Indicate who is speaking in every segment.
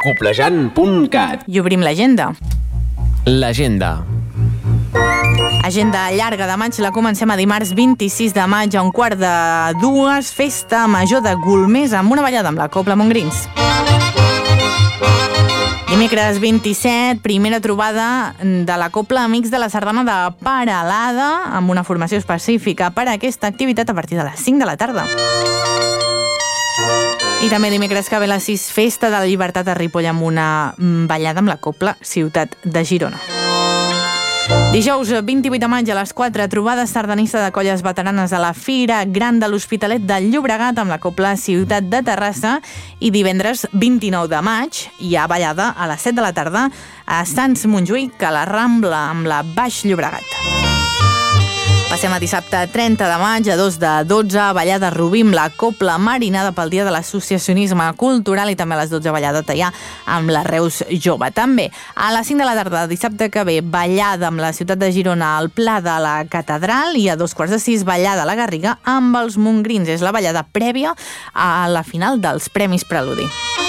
Speaker 1: coplejant.cat.
Speaker 2: I obrim l'agenda.
Speaker 3: L'agenda.
Speaker 2: Agenda llarga de maig la comencem a dimarts 26 de maig a 1:45, festa major de Golmés amb una ballada amb la Cobla Montgrins. Dimecres 27, primera trobada de la Cobla Amics de la Sardana de Peralada amb una formació específica per a aquesta activitat a partir de les 5 de la tarda. I també dimecres que ve les 6, festa de la Llibertat a Ripoll amb una ballada amb la Cobla Ciutat de Girona. Dijous 28 de maig a les 4, trobada sardanista de colles veteranes a la Fira Gran de l'Hospitalet del Llobregat amb la Cobla Ciutat de Terrassa, i divendres 29 de maig hi ha ballada a les 7 de la tarda a Sants Montjuïc a la Rambla amb la Baix Llobregat. Passem a dissabte 30 de maig a 2 de 12, ballada Rubí amb la Cobla Marinada pel Dia de l'Associacionisme Cultural, i també a les 12 ballada Teià amb la Reus Jove. També a les 5 de la tarda dissabte que ve ballada amb la Ciutat de Girona al Pla de la Catedral, i a 2:45 ballada a la Garriga amb els Montgrins. És la ballada prèvia a la final dels Premis Preludi.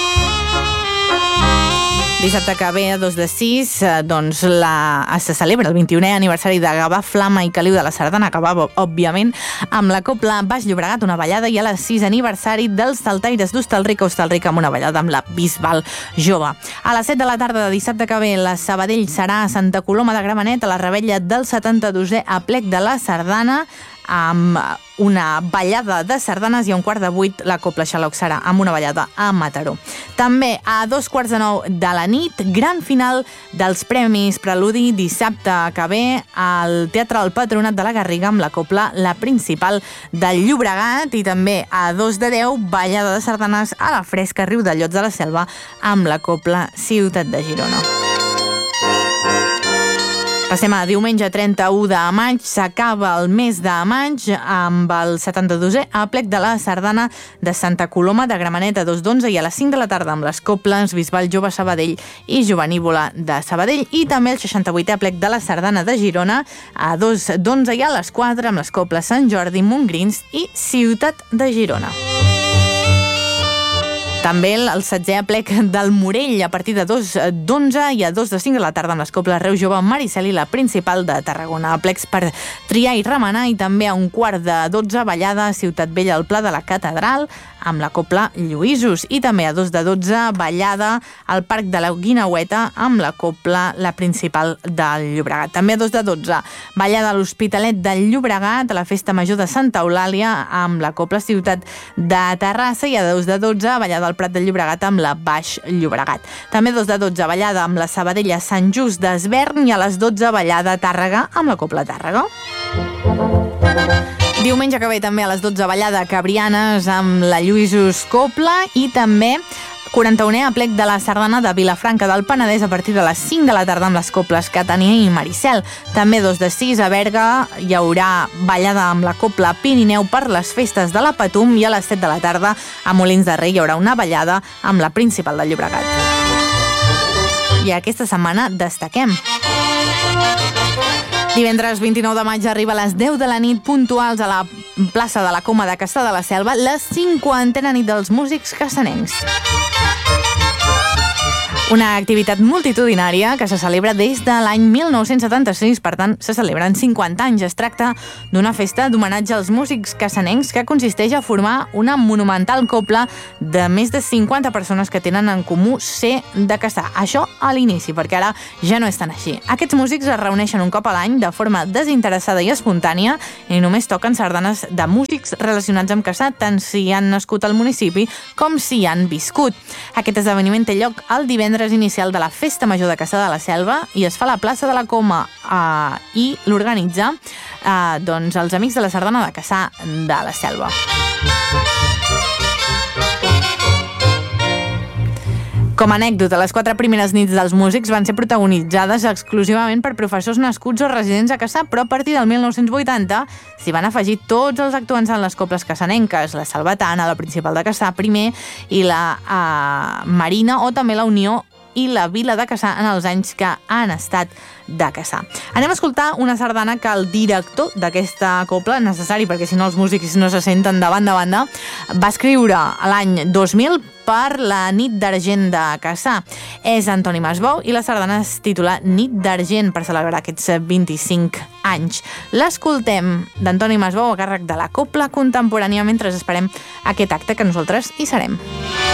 Speaker 2: Dissabte que ve a 2:06 doncs se celebra el 21è aniversari de Gavà, Flama i Caliu de la Sardana, que va, òbviament, amb la Cobla Baix Llobregat, una ballada, i a les 6 aniversari dels Saltaires d'Hostalric a Hostalric amb una ballada amb la Bisbal Jove. A les 7 de la tarda de dissabte que ve la Sabadell serà a Santa Coloma de Gramenet a la revetlla del 72è aplec de la Sardana amb una ballada de sardanes, i a 7:15 la Cobla Xaloc serà amb una ballada a Mataró. També a 8:45 de la nit, gran final dels Premis Preludi, dissabte que ve al Teatre del Patronat de la Garriga amb la Cobla La Principal del Llobregat, i també a 2:10 ballada de sardanes a la Fresca Riu de Llots de la Selva amb la Cobla Ciutat de Girona. Passem a diumenge 31 de maig, s'acaba el mes de maig amb el 72è aplec de la Sardana de Santa Coloma de Gramenet a 2:11, i a les 5 de la tarda amb les Cobles Bisbal Jove Sabadell i Jovenívola de Sabadell, i també el 68è aplec de la Sardana de Girona a 2:11, i a les 4 amb les Cobles Sant Jordi, Montgrins i Ciutat de Girona. També el 16è aplec del Morell a partir de 2:11, i a 2:05 de la tarda amb les Cobles Reus Jove, Maricel i la Principal de Tarragona. Aplecs per triar i remenar, i també a 11:40 ballada a Ciutat Vella al Pla de la Catedral amb la Cobla Lluïsos, i també a 2:12 ballada al Parc de la Guineueta amb la Cobla La Principal del Llobregat. També a 2:12 ballada a l'Hospitalet del Llobregat a la Festa Major de Santa Eulàlia amb la Cobla Ciutat de Terrassa, i a 2:12 ballada al Prat del Llobregat amb la Baix Llobregat. També a 2:12 ballada amb la Sabadella Sant Just d'Esvern, i a les 12 ballada a Tàrrega amb la Cobla Tàrrega. Diumenge que ve també a les 12 ballada Cabrianes amb la Lluïsos Cobla, i també 41è aplec de la Sardana de Vilafranca del Penedès a partir de les 5 de la tarda amb les Cobles Catània i Maricel. També 2:06 a Berga hi haurà ballada amb la Cobla Pirineu per les festes de la Patum, i a les 7 de la tarda a Molins de Rei hi haurà una ballada amb la Principal del Llobregat. I aquesta setmana destaquem. Divendres 29 de maig arriba a les 10 de la nit puntuals a la plaça de la Coma de Cassà de la Selva la 50a nit dels músics cassanencs. Una activitat multitudinària que se celebra des de l'any 1976, per tant, se celebren 50 anys. Es tracta d'una festa d'homenatge als músics cassanencs que consisteix a formar una monumental cobla de més de 50 persones que tenen en comú ser de Cassà. Això a l'inici, perquè ara ja no és tan així. Aquests músics es reuneixen un cop a l'any de forma desinteressada i espontània i només toquen sardanes de músics relacionats amb Cassà, tant si han nascut al municipi com si han viscut. Aquest esdeveniment té lloc el divendres inicial de la Festa Major de Cassà de la Selva i es fa a la plaça de la Coma i l'organitza doncs els Amics de la Sardana de Cassà de la Selva. Com a anècdota, les 4 primeres nits dels músics van ser protagonitzades exclusivament per professors nascuts o residents a Cassà, però a partir del 1980 s'hi van afegir tots els actuants en les cobles cassanenques, la Salvatana, la Principal de Cassà primer i la Marina, o també la Unió i la Vila de Cassà en els anys que han estat de Cassà. Anem a escoltar una sardana que el director d'aquesta cobla, necessari perquè si no els músics no se senten de banda a banda, va escriure l'any 2000 per la Nit d'Argent de Cassà. És Antoni Masbou i la sardana es titula Nit d'Argent per celebrar aquests 25 anys. L'escoltem d'Antoni Masbou a càrrec de la Cobla Contemporània mentre esperem aquest acte que nosaltres hi serem.